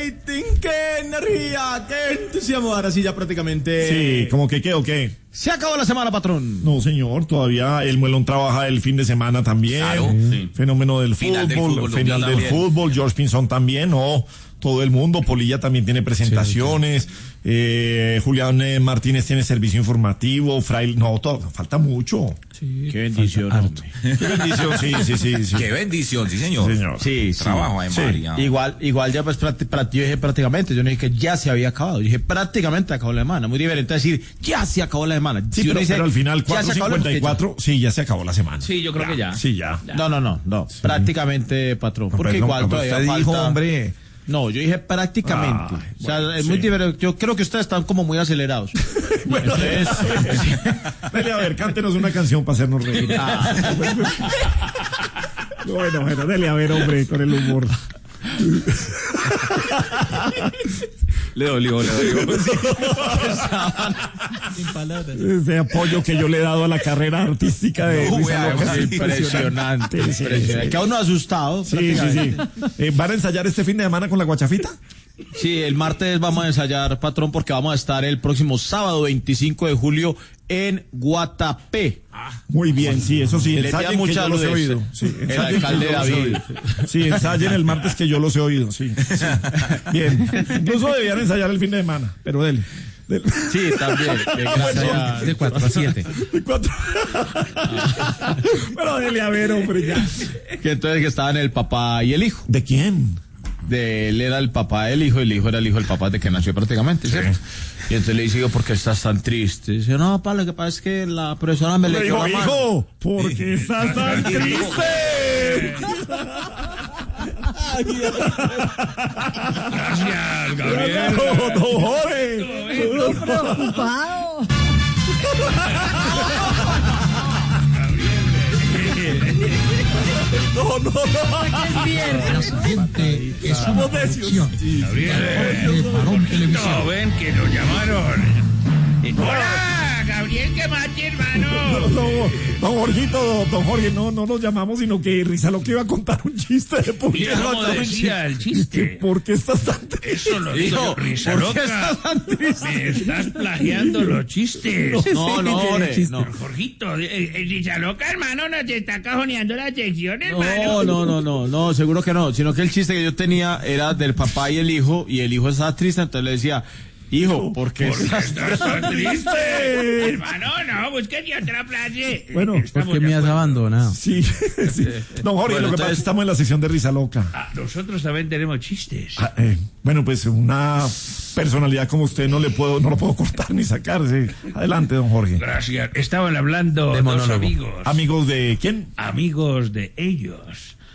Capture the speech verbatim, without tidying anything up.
rating, qué energía, qué entusiasmo. Ahora sí, ya prácticamente. Sí, ¿cómo que qué o qué? Se acabó la semana, patrón. No, señor, todavía el Muelón trabaja el fin de semana también. Claro, sí. Fenómeno del Final fútbol, del fútbol, final del también. fútbol, George Pinzón también, no. Todo el mundo, Polilla también tiene presentaciones, sí, eh, Julián eh, Martínez tiene servicio informativo, Fraile, no, todo, falta mucho. Sí, qué bendición, hombre. Qué bendición, sí, sí, sí, sí. Qué bendición, sí, señor. Sí, señor. Sí, sí. Trabajo en Sí. María. Igual, igual ya pues practi- practi- yo dije prácticamente, yo no dije que ya se había acabado, yo dije prácticamente acabó la semana, muy diferente a decir ya se acabó la semana. Sí, Si uno pero, dice, pero al final, ya cuatro se acabó la- cincuenta y cuatro, sí, ya se acabó la semana. Sí, yo creo que ya. Sí, ya. No, no, no, no, prácticamente, patrón, No, porque pero no, igual pero todavía usted falta. dijo, hombre. No, yo dije prácticamente. Ay, o sea, bueno, es muy sí. diferente. Yo creo que ustedes están como muy acelerados. Bueno, Entonces, dale, a ver, cántenos una canción para hacernos reír. ah, Bueno, bueno, dale a ver, hombre, con el humor. Le dolió, le dolió. sin palabras. Ese apoyo que yo le he dado a la carrera artística de No, Luis vea, Alonso es Impresionante, Sí, sí, impresionante. sí. Queda uno asustado. Sí, sí, sí. prácticamente. Eh, ¿Van a ensayar este fin de semana con la guachafita? Sí, el martes vamos a ensayar, patrón, porque vamos a estar el próximo sábado veinticinco de julio en Guatapé. Muy bien, sí, eso sí, Le ensayen tiran que mucha yo los he luz. oído. Sí, El ensayen que alcalde yo los he David. oído. Sí, ensayen el martes que yo los he oído, sí. sí. Bien, incluso debían ensayar el fin de semana, pero dele. dele. Sí, también. que gracias a- De cuatro a siete. De cuatro. Pero dele a ver, hombre, ya. que entonces que estaban el papá y el hijo. ¿De quién? De él era el papá del hijo, el hijo era el hijo del papá de que nació prácticamente, ¿cierto? Y entonces le dice yo, ¿por qué estás tan triste? Y dice, no, papá, lo que pasa es que la profesora me Le le dio dijo, la mano. hijo, ¿por qué estás tan triste? Gracias, Gabriel. No, no, Jorge. Preocupado. No, no, no. Es viernes. La siguiente es una producción de Barón Televisión. No, ven que nos llamaron. Hola, Gabriel, ¿qué más, hermano? No, no, don Jorgito, don Jorge, no, no nos llamamos, sino que Risa lo que iba a contar un chiste de por Mira cómo decía el chiste. ¿Por qué estás tan triste? Eso lo digo yo, risa ¿por qué loca. estás tan triste? Me estás plagiando los chistes. No, no, Jorge, no. Jorgito, eh, eh, risa loca, hermano, nos está cajoneando la sección, No, hermano. no, no, no, no, seguro que no, sino que el chiste que yo tenía era del papá y el hijo, y el hijo estaba triste, entonces le decía, hijo, ¿por qué ¿Por qué estás estás tan triste? triste? Hermano, no, búsquete otra frase. Bueno, Estamos ¿Por qué de me has acuerdo. abandonado? Sí, sí. Don Jorge, Bueno, lo que pasa es entonces- que estamos en la sección de Risa Loca. Ah, nosotros también tenemos chistes. Ah, eh, bueno, pues una personalidad como usted no le puedo, no lo puedo cortar ni sacar. Sí. Adelante, don Jorge. Gracias. Estaban hablando De dos monólogo. amigos. Amigos de quién? Amigos de ellos.